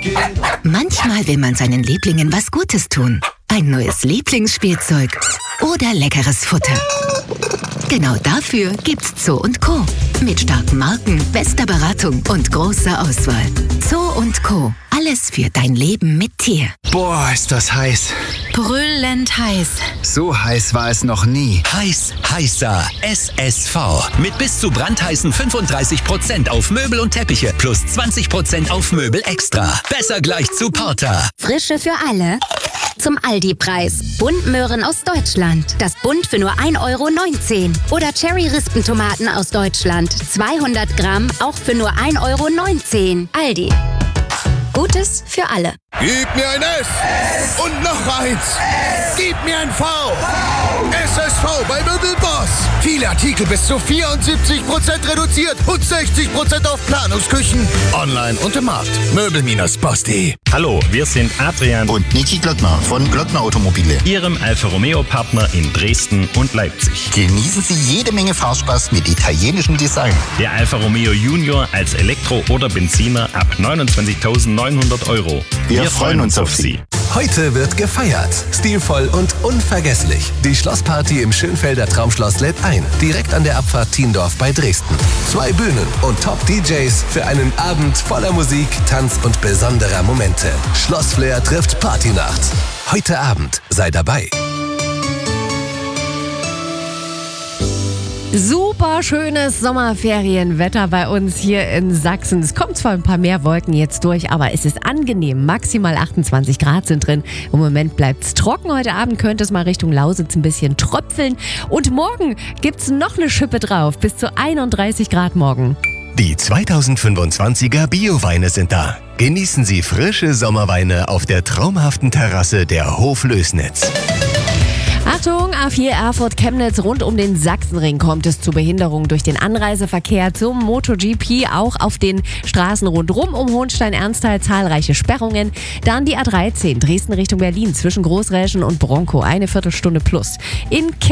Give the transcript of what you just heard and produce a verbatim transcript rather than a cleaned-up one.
Manchmal will man seinen Lieblingen was Gutes tun. Ein neues Lieblingsspielzeug oder leckeres Futter. Genau dafür gibt's Zoo und Co. Mit starken Marken, bester Beratung und großer Auswahl. Zoo und Co. Alles für dein Leben mit Tier. Boah, ist das heiß. Brüllend heiß. So heiß war es noch nie. Heiß, heißer S S V. Mit bis zu brandheißen fünfunddreißig Prozent auf Möbel und Teppiche plus zwanzig Prozent auf Möbel extra. Besser gleich zu Porter. Frische für alle. Zum Aldi-Preis. Buntmöhren aus Deutschland. Das Bunt für nur ein Euro neunzehn. Oder Cherry-Rispentomaten aus Deutschland. zweihundert Gramm, auch für nur ein Euro neunzehn. Aldi. Gutes für alle. Gib mir ein S und noch eins. Gib mir ein V. S S V bei Möbelboss. Viele Artikel bis zu vierundsiebzig Prozent reduziert und sechzig Prozent auf Planungsküchen. Online und im Markt. Möbel Boss punkt de. Hallo, wir sind Adrian und Niki Glöckner von Glöckner Automobile, Ihrem Alfa Romeo Partner in Dresden und Leipzig. Genießen Sie jede Menge Fahrspaß mit italienischem Design. Der Alfa Romeo Junior als Elektro- oder Benziner ab neunundzwanzigtausendneunhundert Euro. Wir, wir freuen uns auf Sie. Heute wird gefeiert. Stilvoll und unvergesslich. Die Schlossparty im Schönfelder Traumschloss lädt ein. Direkt an der Abfahrt Tiendorf bei-Dresden. Zwei Bühnen und Top-D Js für einen Abend voller Musik, Tanz und besonderer Momente. Schlossflair trifft Partynacht. Heute Abend sei dabei. Super schönes Sommerferienwetter bei uns hier in Sachsen. Es kommt zwar ein paar mehr Wolken jetzt durch, aber es ist angenehm. Maximal achtundzwanzig Grad sind drin. Im Moment bleibt es trocken. Heute Abend könnte es mal Richtung Lausitz ein bisschen tröpfeln. Und morgen gibt es noch eine Schippe drauf. Bis zu einunddreißig Grad morgen. Die zweitausendfünfundzwanziger Bioweine sind da. Genießen Sie frische Sommerweine auf der traumhaften Terrasse der Hof Lößnitz. Achtung, A vier Erfurt-Chemnitz, rund um den Sachsenring kommt es zu Behinderungen durch den Anreiseverkehr zum MotoGP. Auch auf den Straßen rundrum um Hohenstein-Ernsthal zahlreiche Sperrungen. Dann die A dreizehn, Dresden Richtung Berlin zwischen Großräschen und Bronco, eine Viertelstunde plus. In